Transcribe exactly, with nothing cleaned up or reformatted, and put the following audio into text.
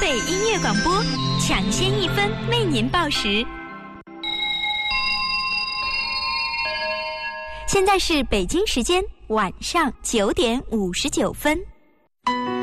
美音乐广播，抢先一分为您报时。现在是北京时间晚上九点五十九分。